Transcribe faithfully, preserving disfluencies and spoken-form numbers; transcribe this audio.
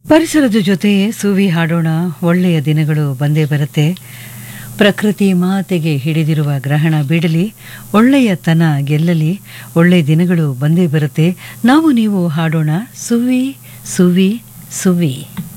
ಪರಿಸರದ ಜೊತೆ ಸುವಿ ಹಾಡೋಣ, ಒಳ್ಳೆಯ ದಿನಗಳು ಬಂದೇ ಬರುತ್ತೆ. ಪ್ರಕೃತಿ ಮಾತೆಗೆ ಹಿಡಿದಿರುವ ಗ್ರಹಣ ಬಿಡಲಿ, ಒಳ್ಳೆಯತನ ಗೆಲ್ಲಲಿ, ಒಳ್ಳೆಯ ದಿನಗಳು ಬಂದೇ ಬರುತ್ತೆ. ನಾವು ನೀವು ಹಾಡೋಣ ಸುವಿ ಸುವಿ ಸುವಿ.